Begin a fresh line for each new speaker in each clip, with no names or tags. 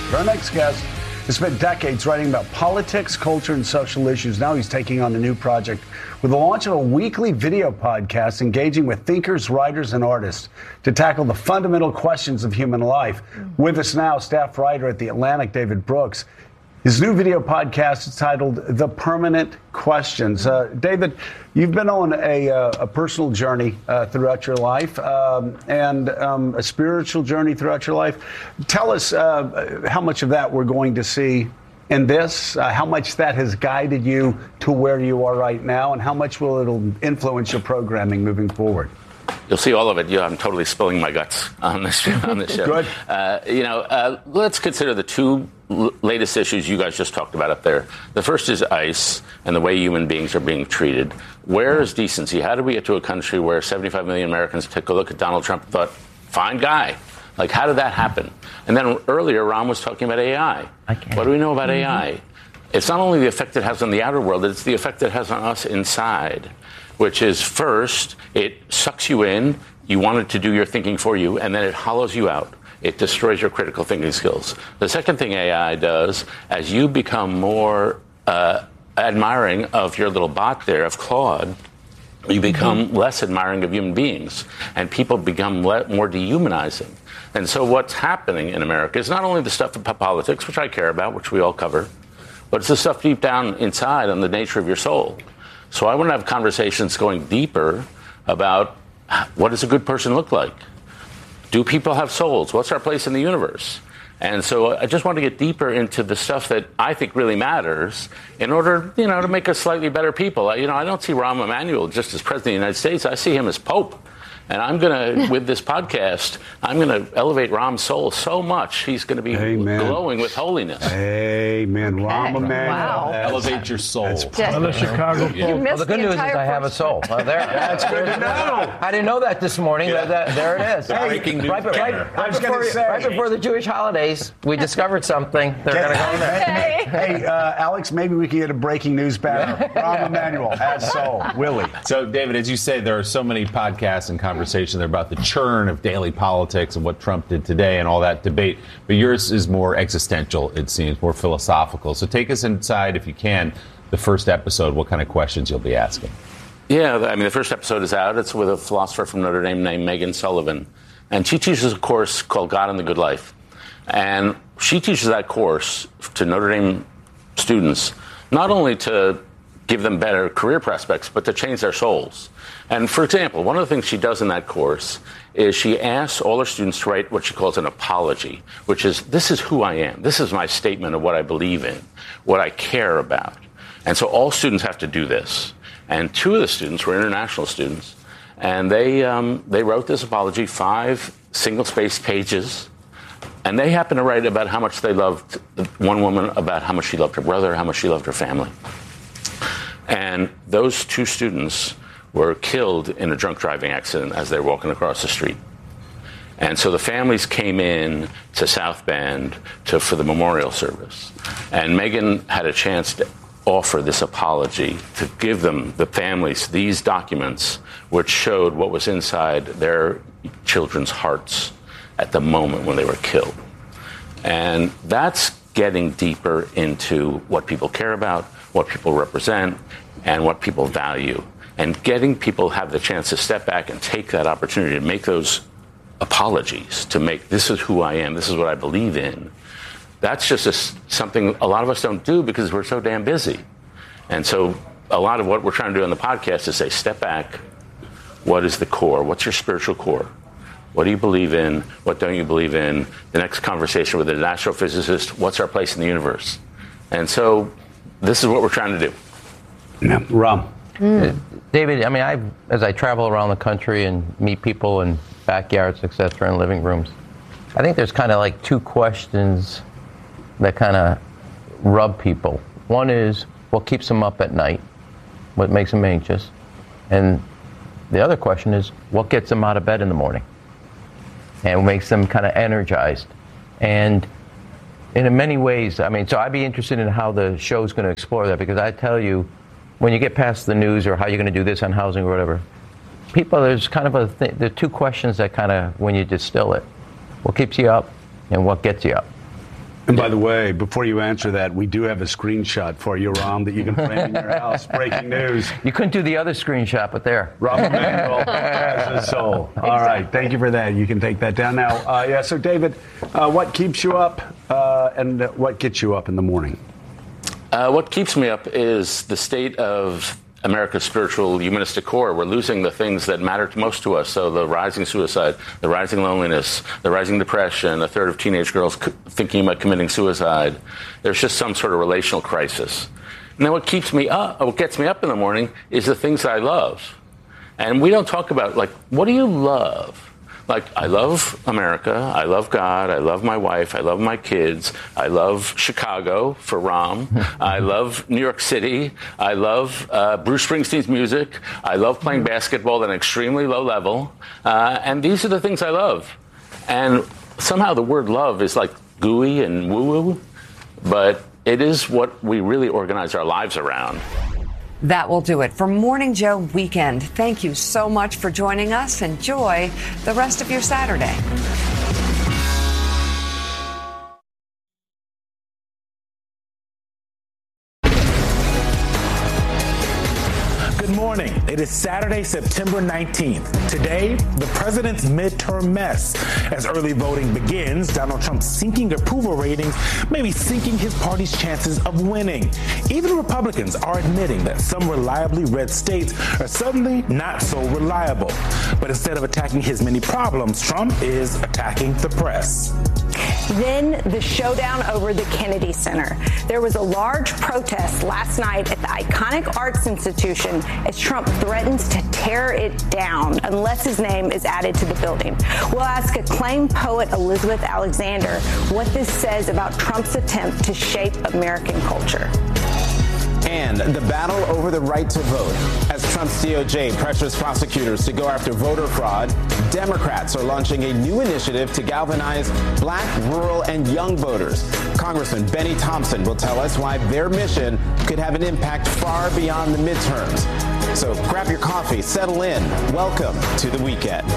Our next guest has spent decades writing about politics, culture, and social issues. Now he's taking on a new project with the launch of a weekly video podcast engaging with thinkers, writers, and artists to tackle the fundamental questions of human life. With us now, staff writer at The Atlantic, David Brooks. His new video podcast is titled The Permanent Questions. David, you've been on a personal journey throughout your life and a spiritual journey throughout your life. Tell us how much of that we're going to see in this, how much that has guided you to where you are right now, and how much will it influence your programming moving forward?
You'll see all of it. I'm totally spilling my guts on this show.
Good.
Let's consider the two latest issues you guys just talked about up there. The first is ICE and the way human beings are being treated. Where is decency? How did we get to a country where 75 million Americans took a look at Donald Trump and thought, fine guy? Like, how did that happen? And then earlier, Ron was talking about AI. What do we know about AI? It's not only the effect it has on the outer world, it's the effect it has on us inside, which is, first, it sucks you in, you want it to do your thinking for you, and then it hollows you out. It destroys your critical thinking skills. The second thing AI does, as you become more admiring of your little bot there, of Claude, you become less admiring of human beings, and people become more dehumanizing. And so what's happening in America is not only the stuff about politics, which I care about, which we all cover, but it's the stuff deep down inside on the nature of your soul. So I want to have conversations going deeper about what does a good person look like? Do people have souls? What's our place in the universe? And so I just want to get deeper into the stuff that I think really matters in order, to make us slightly bebetter people. I don't see Rahm Emanuel just as president of the United States. I see him as Pope. And I'm going to, with this podcast, I'm going to elevate Rahm's soul so much, he's going to be glowing with holiness.
Amen. Rahm Emanuel.
Wow.
Elevate your soul.
The Chicago Pope.
Well,
the good news is I have a soul.
That's good to know.
I didn't know that this morning. There it is.
Breaking news.
Right before the Jewish holidays, we discovered something. They're going to go there.
Hey, Alex, maybe we can get a breaking news banner. Rahm Emanuel has soul. Willie.
So, David, as you say, there are so many podcasts and conversations there about the churn of daily politics and what Trump did today and all that debate. But yours is more existential, it seems, more philosophical. So take us inside, if you can, the first episode, what kind of questions you'll be asking.
Yeah, the first episode is out. It's with a philosopher from Notre Dame named Megan Sullivan. And she teaches a course called God and the Good Life. And she teaches that course to Notre Dame students, not only to give them better career prospects, but to change their souls. And for example, one of the things she does in that course is she asks all her students to write what she calls an apology, which is, this is who I am. This is my statement of what I believe in, what I care about. And so all students have to do this. And two of the students were international students, and they wrote this apology, 5 single-spaced pages. And they happened to write about how much they loved one woman, about how much she loved her brother, how much she loved her family. And those two students were killed in a drunk driving accident as they were walking across the street. And so the families came in to South Bend for the memorial service. And Megan had a chance to offer this apology, to give them, the families, these documents which showed what was inside their children's hearts at the moment when they were killed. And that's getting deeper into what people care about, what people represent, and what people value. And getting people have the chance to step back and take that opportunity to make those apologies, to make, this is who I am, this is what I believe in. That's just something a lot of us don't do because we're so damn busy. And so a lot of what we're trying to do on the podcast is say, step back. What is the core? What's your spiritual core? What do you believe in? What don't you believe in? The next conversation with an astrophysicist, what's our place in the universe? And so this is what we're trying to do.
Yeah. Rahm.
David, as I travel around the country and meet people in backyards, et cetera, and living rooms, I think there's kind of like two questions that kind of rub people. One is, what keeps them up at night? What makes them anxious? And the other question is, what gets them out of bed in the morning? And makes them kind of energized. And in many ways, so I'd be interested in how the show's going to explore that, because I tell you, when you get past the news or how you're going to do this on housing or whatever, people, there's kind of there are two questions that kind of, when you distill it, what keeps you up and what gets you up?
And by the way, before you answer that, we do have a screenshot for you, Ram, that you can frame in your house. Breaking news.
You couldn't do the other screenshot, but there.
Rahm Emanuel has his soul. All right, thank you for that. You can take that down now. So David, what keeps you up and what gets you up in the morning?
What keeps me up is the state of America's spiritual humanistic core. We're losing the things that matter most to us. So the rising suicide, the rising loneliness, the rising depression, a third of teenage girls thinking about committing suicide. There's just some sort of relational crisis. And then what gets me up in the morning is the things that I love. And we don't talk about, like, what do you love? Like, I love America, I love God, I love my wife, I love my kids, I love Chicago for Ram, I love New York City, I love Bruce Springsteen's music, I love playing basketball at an extremely low level, and these are the things I love. And somehow the word love is like gooey and woo-woo, but it is what we really organize our lives around.
That will do it for Morning Joe Weekend. Thank you so much for joining us. Enjoy the rest of your Saturday.
Good morning. It is Saturday, September 19th. Today, the president's midterm mess. As early voting begins, Donald Trump's sinking approval ratings may be sinking his party's chances of winning. Even Republicans are admitting that some reliably red states are suddenly not so reliable. But instead of attacking his many problems, Trump is attacking the press.
Then the showdown over the Kennedy Center. There was a large protest last night at the iconic arts institution as Trump threatens to tear it down unless his name is added to the building. We'll ask acclaimed poet Elizabeth Alexander what this says about Trump's attempt to shape American culture.
And the battle over the right to vote. As Trump's DOJ pressures prosecutors to go after voter fraud, Democrats are launching a new initiative to galvanize black, rural, and young voters. Congressman Benny Thompson will tell us why their mission could have an impact far beyond the midterms. So grab your coffee, settle in. Welcome to the weekend.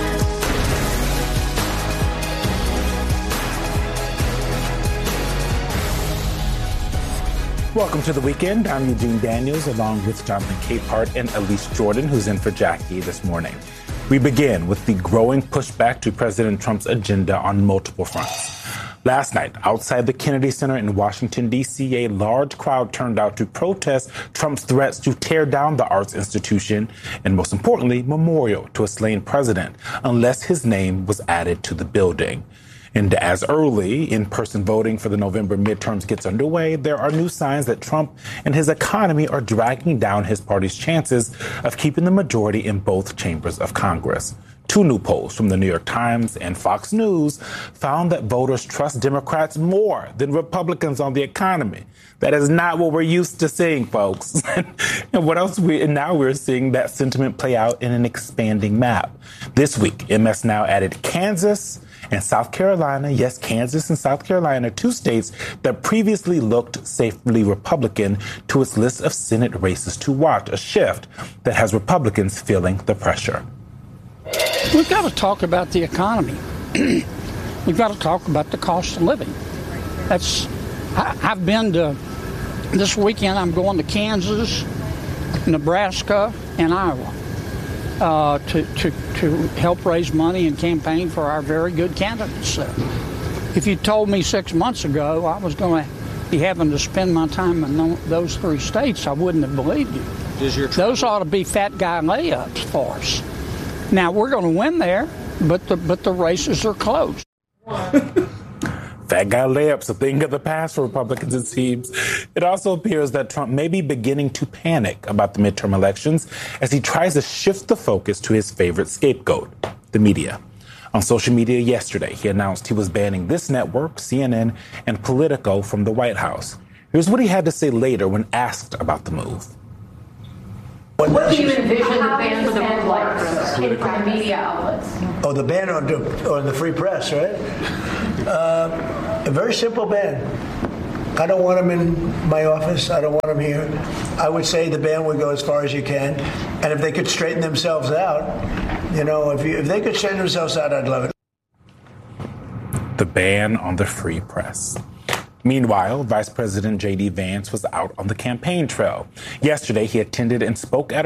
Welcome to the weekend. I'm Eugene Daniels, along with Jonathan Capehart and Elise Jordan, who's in for Jackie this morning. We begin with the growing pushback to President Trump's agenda on multiple fronts. Last night, outside the Kennedy Center in Washington, D.C., a large crowd turned out to protest Trump's threats to tear down the arts institution and, most importantly, memorial to a slain president, unless his name was added to the building. And as early in-person voting for the November midterms gets underway, there are new signs that Trump and his economy are dragging down his party's chances of keeping the majority in both chambers of Congress. Two new polls from the New York Times and Fox News found that voters trust Democrats more than Republicans on the economy. That is not what we're used to seeing, folks. And what else? Now we're seeing that sentiment play out in an expanding map. This week, MS Now added Kansas and South Carolina, yes, Kansas and South Carolina, two states that previously looked safely Republican, to its list of Senate races to watch, a shift that has Republicans feeling the pressure.
We've got to talk about the economy. We've got to talk about the cost of living. I've been to, this weekend I'm going to Kansas, Nebraska, and Iowa. To help raise money and campaign for our very good candidates. If you told me 6 months ago I was going to be having to spend my time in those three states, I wouldn't have believed you. Those ought to be fat guy layups for us. Now, we're going to win there, but the races are close.
Fat guy layups, a thing of the past for Republicans, it seems. It also appears that Trump may be beginning to panic about the midterm elections as he tries to shift the focus to his favorite scapegoat, the media. On social media yesterday, he announced he was banning this network, CNN, and Politico from the White House. Here's what he had to say later when asked about the move.
What do you envision the ban for the media outlets?
Oh, the ban on the free press, right? A very simple ban. I don't want them in my office. I don't want them here. I would say the ban would go as far as you can. And if they could straighten themselves out, if they could straighten themselves out, I'd love it.
The ban on the free press. Meanwhile, Vice President J.D. Vance was out on the campaign trail. Yesterday, he attended and spoke at